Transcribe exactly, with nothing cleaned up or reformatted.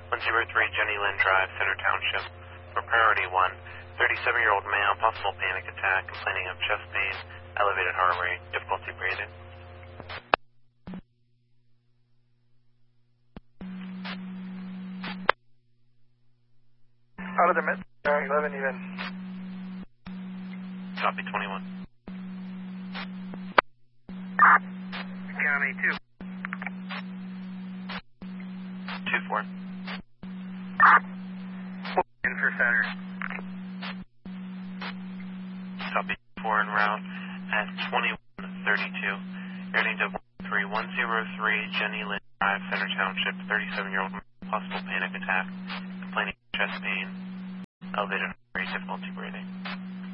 one zero three Jenny Lynn Drive, Center Township. For priority one, thirty-seven-year-old male, possible panic attack, complaining of chest pain, elevated heart rate, difficulty breathing. Out of the mid, eleven even. Copy twenty-one. County two. two four. In for center. Copy four en route at twenty-one thirty-two. Heading to one three one zero three Jenny Lynn Drive, Center Township. thirty-seven-year-old male, possible panic attack, complaining of chest pain, elevated heart rate, difficulty breathing.